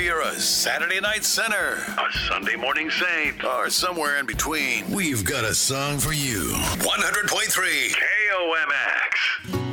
you're a Saturday night sinner, A Sunday morning saint. or somewhere in between, we've got a song for you. 100.3 KOMX.